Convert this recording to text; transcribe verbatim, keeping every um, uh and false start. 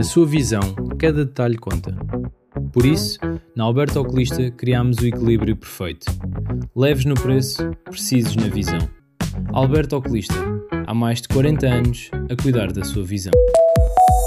sua visão, cada detalhe conta. Por isso, na Alberto Oculista criámos o equilíbrio perfeito. Leves no preço, precisos na visão. Alberto Oculista, há mais de quarenta anos a cuidar da sua visão.